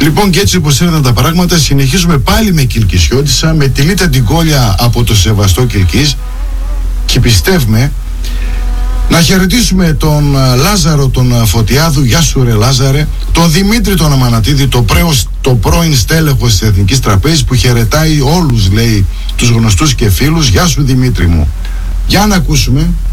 Λοιπόν, και έτσι όπως ήρθαν τα πράγματα, συνεχίζουμε πάλι με Κιλκισιώτισσα, με τη Λίτα την Κόλια από το Σεβαστό Κιλκής, και πιστεύουμε να χαιρετήσουμε τον Λάζαρο τον Φωτιάδου, γεια σου ρε Λάζαρε, τον Δημήτρη τον Αμανατίδη, το πρώην στέλεχος της Εθνικής Τραπέζης, που χαιρετάει όλους, λέει, τους γνωστούς και φίλους. Γεια σου Δημήτρη μου. Για να ακούσουμε